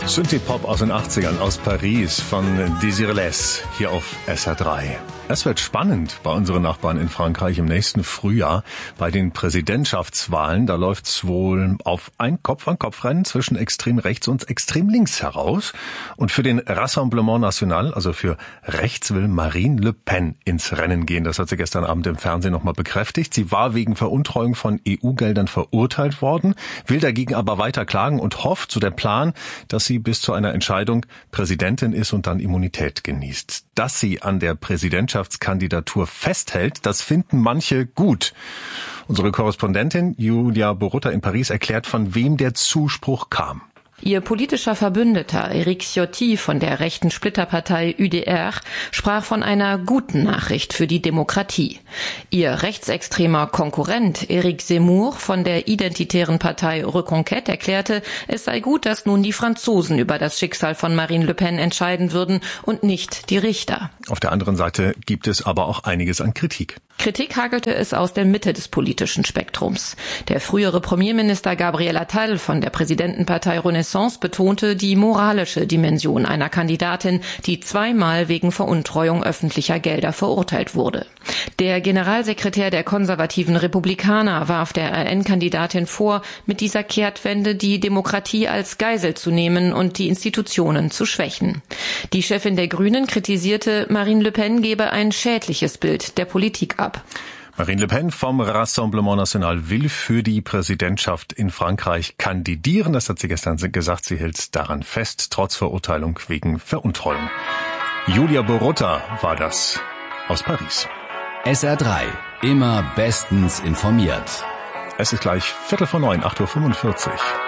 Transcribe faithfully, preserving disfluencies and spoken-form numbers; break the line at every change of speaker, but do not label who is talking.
Synthie-Pop aus den achtzigern aus Paris von Désiré hier auf S R drei. Es wird spannend bei unseren Nachbarn in Frankreich im nächsten Frühjahr bei den Präsidentschaftswahlen. Da läuft's wohl auf ein Kopf-an-Kopf-Rennen zwischen extrem rechts und extrem links heraus. Und für den Rassemblement National, also für rechts, will Marine Le Pen ins Rennen gehen. Das hat sie gestern Abend im Fernsehen nochmal bekräftigt. Sie war wegen Veruntreuung von E U-Geldern verurteilt worden, will dagegen aber weiter klagen und hofft, so der Plan, dass sie bis zu einer Entscheidung Präsidentin ist und dann Immunität genießt. Dass sie an der Präsidentschaftskandidatur festhält, das finden manche gut. Unsere Korrespondentin Julia Borutta in Paris erklärt, von wem der Zuspruch kam.
Ihr politischer Verbündeter Éric Ciotti von der rechten Splitterpartei U D R sprach von einer guten Nachricht für die Demokratie. Ihr rechtsextremer Konkurrent Éric Zemmour von der identitären Partei Reconquête erklärte, es sei gut, dass nun die Franzosen über das Schicksal von Marine Le Pen entscheiden würden und nicht die Richter.
Auf der anderen Seite gibt es aber auch einiges an Kritik.
Kritik hagelte es aus der Mitte des politischen Spektrums. Der frühere Premierminister Gabriel Attal von der Präsidentenpartei Renaissance betonte die moralische Dimension einer Kandidatin, die zweimal wegen Veruntreuung öffentlicher Gelder verurteilt wurde. Der Generalsekretär der konservativen Republikaner warf der R N-Kandidatin vor, mit dieser Kehrtwende die Demokratie als Geisel zu nehmen und die Institutionen zu schwächen. Die Chefin der Grünen kritisierte, Marine Le Pen gebe ein schädliches Bild der Politik ab.
Marine Le Pen vom Rassemblement National will für die Präsidentschaft in Frankreich kandidieren. Das hat sie gestern gesagt. Sie hält daran fest, trotz Verurteilung wegen Veruntreuung. Julia Borutta war das aus Paris.
S R drei, immer bestens informiert.
Es ist gleich Viertel vor neun, acht Uhr fünfundvierzig.